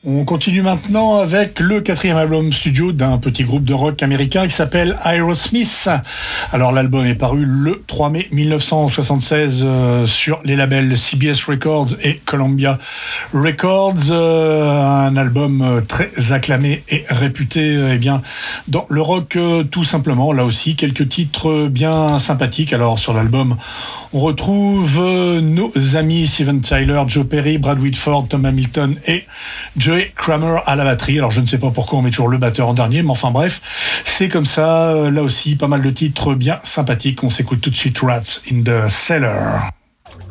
On continue maintenant avec le quatrième album studio d'un petit groupe de rock américain qui s'appelle Aerosmith. Alors l'album est paru le 3 mai 1976 sur les labels CBS Records et Columbia Records. Un album très acclamé et réputé dans le rock tout simplement. Là aussi, quelques titres bien sympathiques. Alors sur l'album, on retrouve nos amis Steven Tyler, Joe Perry, Brad Whitford, Tom Hamilton et Joey Kramer à la batterie. Alors je ne sais pas pourquoi on met toujours le batteur en dernier, mais enfin bref, c'est comme ça. Là aussi, pas mal de titres bien sympathiques. On s'écoute tout de suite Rats in the Cellar.